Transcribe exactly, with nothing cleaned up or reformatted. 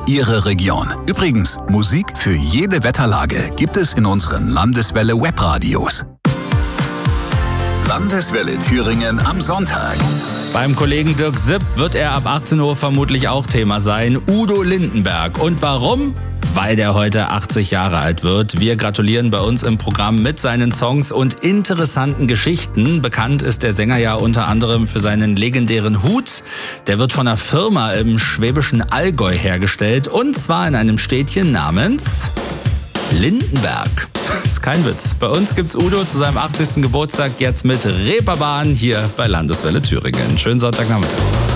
Ihre Region. Übrigens, Musik für jede Wetterlage gibt es in unseren Landeswelle Webradios. Landeswelle Thüringen am Sonntag. Beim Kollegen Dirk Sipp wird er ab achtzehn Uhr vermutlich auch Thema sein. Udo Lindenberg. Und warum? Weil der heute achtzig Jahre alt wird. Wir gratulieren bei uns im Programm mit seinen Songs und interessanten Geschichten. Bekannt ist der Sänger ja unter anderem für seinen legendären Hut. Der wird von einer Firma im schwäbischen Allgäu hergestellt. Und zwar in einem Städtchen namens Lindenberg. Ist kein Witz. Bei uns gibt's Udo zu seinem achtzigsten Geburtstag jetzt mit Reeperbahn hier bei Landeswelle Thüringen. Schönen Sonntagnachmittag.